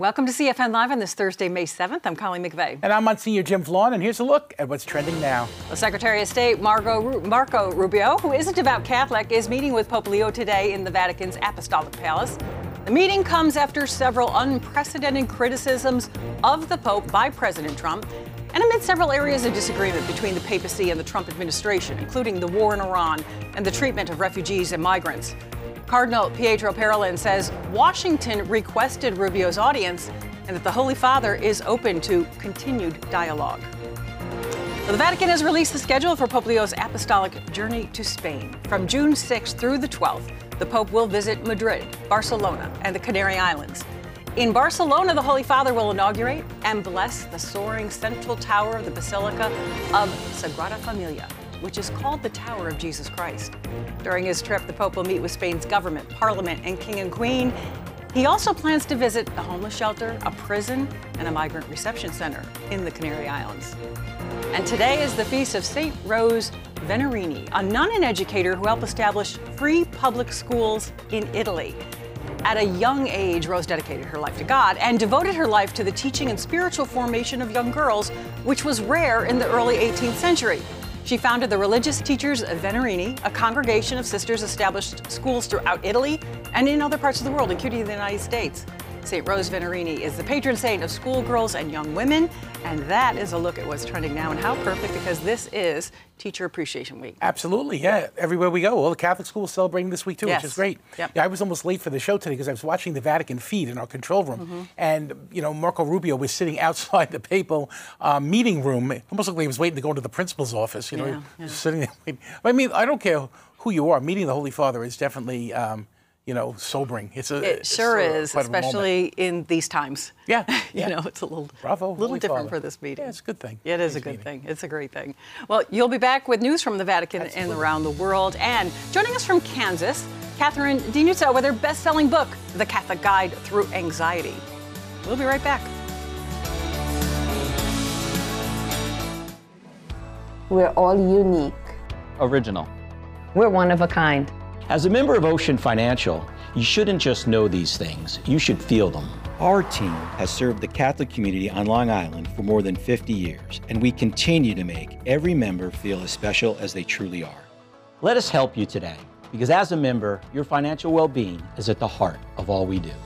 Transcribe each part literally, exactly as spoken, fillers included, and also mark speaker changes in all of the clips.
Speaker 1: Welcome to C F N Live on this Thursday, May seventh. I'm Colleen McVeigh.
Speaker 2: And I'm Monsignor Jim Vaughn, and here's a look at what's trending now.
Speaker 1: The Secretary of State, Marco, Marco Rubio, who is a devout Catholic, is meeting with Pope Leo today in the Vatican's Apostolic Palace. The meeting comes after several unprecedented criticisms of the Pope by President Trump, and amid several areas of disagreement between the papacy and the Trump administration, including the war in Iran and the treatment of refugees and migrants. Cardinal Pietro Parolin says Washington requested Rubio's audience and that the Holy Father is open to continued dialogue. The Vatican has released the schedule for Pope Leo's apostolic journey to Spain. From June sixth through the twelfth, the Pope will visit Madrid, Barcelona, and the Canary Islands. In Barcelona, the Holy Father will inaugurate and bless the soaring central tower of the Basilica of Sagrada Familia, which is called the Tower of Jesus Christ. During his trip, the Pope will meet with Spain's government, parliament, and king and queen. He also plans to visit a homeless shelter, a prison, and a migrant reception center in the Canary Islands. And today is the feast of Saint Rose Venerini, a nun and educator who helped establish free public schools in Italy. At a young age, Rose dedicated her life to God and devoted her life to the teaching and spiritual formation of young girls, which was rare in the early eighteenth century. She founded the Religious Teachers of Venerini, a congregation of sisters established schools throughout Italy and in other parts of the world, including the United States. Saint Rose Venerini is the patron saint of schoolgirls and young women, and that is a look at what's trending now, and how perfect, because this is Teacher Appreciation Week.
Speaker 2: Absolutely, yeah. Everywhere we go, all the Catholic schools celebrating this week too,
Speaker 1: yes.
Speaker 2: which is great.
Speaker 1: Yep.
Speaker 2: Yeah, I was almost late for the show today because I was watching the Vatican feed in our control room, mm-hmm. and you know, Marco Rubio was sitting outside the papal uh, meeting room. It almost looked like he was waiting to go into the principal's office. You know,
Speaker 1: yeah,
Speaker 2: he was
Speaker 1: yeah.
Speaker 2: sitting there waiting. I mean, I don't care who you are. Meeting the Holy Father is definitely. Um, you know, sobering. It's a,
Speaker 1: it
Speaker 2: it's
Speaker 1: sure
Speaker 2: a,
Speaker 1: is, especially in these times.
Speaker 2: Yeah,
Speaker 1: you
Speaker 2: yeah.
Speaker 1: know, it's a little,
Speaker 2: Bravo,
Speaker 1: little
Speaker 2: Holy
Speaker 1: different
Speaker 2: Father.
Speaker 1: for this meeting.
Speaker 2: Yeah, it's a good thing.
Speaker 1: It is
Speaker 2: nice
Speaker 1: a good
Speaker 2: meeting.
Speaker 1: thing. It's a great thing. Well, you'll be back with news from the Vatican
Speaker 2: Absolutely.
Speaker 1: and around the world. And joining us from Kansas, Catherine DiNuzzo with her best-selling book, The Catholic Guide Through Anxiety. We'll be right back.
Speaker 3: We're all unique.
Speaker 4: Original.
Speaker 3: We're one of a kind.
Speaker 5: As a member of Ocean Financial, you shouldn't just know these things, you should feel them. Our team has served the Catholic community on Long Island for more than fifty years, and we continue to make every member feel as special as they truly are. Let us help you today, because as a member, your financial well-being is at the heart of all we do.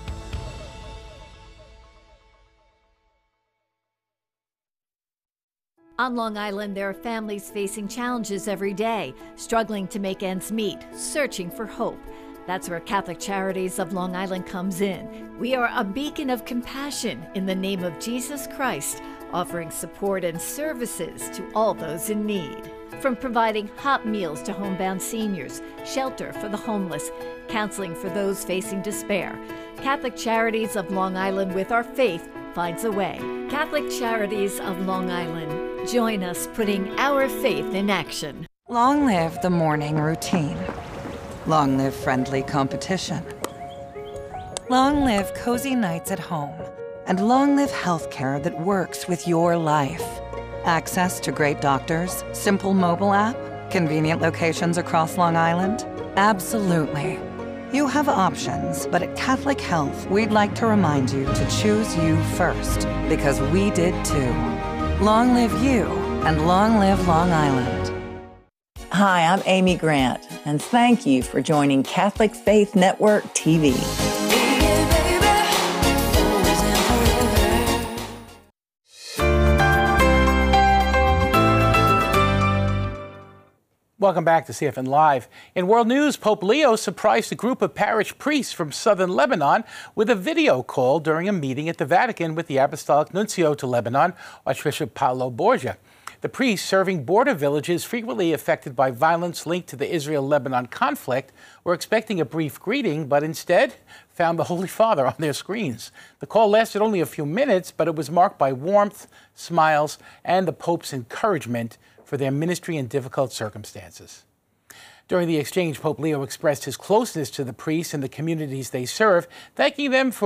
Speaker 6: On Long Island, there are families facing challenges every day, struggling to make ends meet, searching for hope. That's where Catholic Charities of Long Island comes in. We are a beacon of compassion in the name of Jesus Christ, offering support and services to all those in need. From providing hot meals to homebound seniors, shelter for the homeless, counseling for those facing despair, Catholic Charities of Long Island, with our faith, finds a way. Catholic Charities of Long Island. Join us putting our faith in action.
Speaker 7: Long live the morning routine. Long live friendly competition. Long live cozy nights at home. And long live healthcare that works with your life. Access to great doctors, simple mobile app, convenient locations across Long Island? Absolutely. You have options, but at Catholic Health, we'd like to remind you to choose you first, because we did too. Long live you, and long live Long Island.
Speaker 8: Hi, I'm Amy Grant, and thank you for joining Catholic Faith Network T V.
Speaker 2: Welcome back to C F N Live. In world news, Pope Leo surprised a group of parish priests from southern Lebanon with a video call during a meeting at the Vatican with the Apostolic Nuncio to Lebanon, Archbishop Paolo Borgia. The priests, serving border villages frequently affected by violence linked to the Israel-Lebanon conflict, were expecting a brief greeting, but instead found the Holy Father on their screens. The call lasted only a few minutes, but it was marked by warmth, smiles, and the Pope's encouragement for their ministry in difficult circumstances. During the exchange, Pope Leo expressed his closeness to the priests and the communities they serve, thanking them for